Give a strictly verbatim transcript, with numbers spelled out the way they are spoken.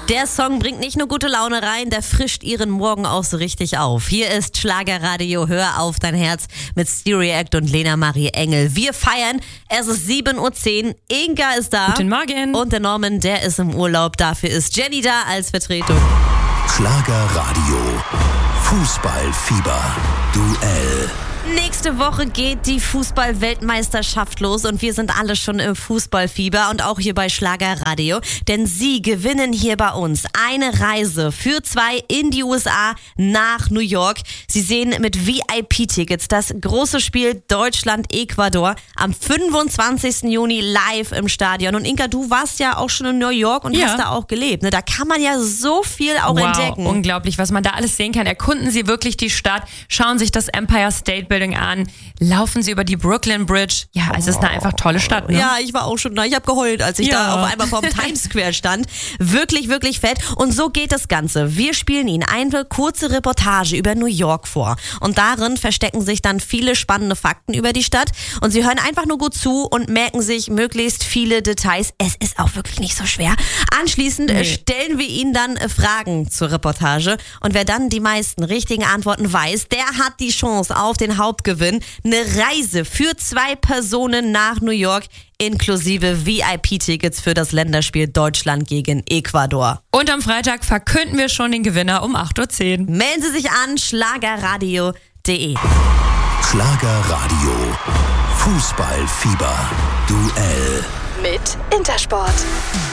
Der Song bringt nicht nur gute Laune rein, der frischt ihren Morgen auch so richtig auf. Hier ist Schlagerradio, hör auf dein Herz mit Stereo Act und Lena Marie Engel. Wir feiern, es ist sieben Uhr zehn, Inga ist da. Guten Morgen. Und der Norman, der ist im Urlaub, dafür ist Jenny da als Vertretung. Schlagerradio, Fußballfieber, Duell. Nächste Woche geht die Fußball-Weltmeisterschaft los und wir sind alle schon im Fußballfieber und auch hier bei Schlagerradio, denn Sie gewinnen hier bei uns eine Reise für zwei in die U S A nach New York. Sie sehen mit V I P-Tickets das große Spiel Deutschland-Ecuador am fünfundzwanzigsten Juni live im Stadion. Und Inka, du warst ja auch schon in New York und Ja. hast da auch gelebt. Ne? Da kann man ja so viel auch wow, entdecken. Unglaublich, was man da alles sehen kann. Erkunden Sie wirklich die Stadt, schauen sich das Empire State Building an, laufen Sie über die Brooklyn Bridge. Ja, es ist eine einfach tolle Stadt. Ne? Ja, ich war auch schon da. Ich habe geheult, als ich Ja. da auf einmal vorm Times Square stand. Wirklich, wirklich fett. Und so geht das Ganze. Wir spielen Ihnen eine kurze Reportage über New York vor. Und darin verstecken sich dann viele spannende Fakten über die Stadt. Und Sie hören einfach nur gut zu und merken sich möglichst viele Details. Es ist auch wirklich nicht so schwer. Anschließend Nee. stellen wir Ihnen dann Fragen zur Reportage. Und wer dann die meisten richtigen Antworten weiß, der hat die Chance auf den Hauptgewinn. Eine Reise für zwei Personen nach New York inklusive V I P-Tickets für das Länderspiel Deutschland gegen Ecuador. Und am Freitag verkünden wir schon den Gewinner um acht Uhr zehn. Melden Sie sich an, schlagerradio punkt de. Schlagerradio, Fußballfieber, Duell. Mit Intersport.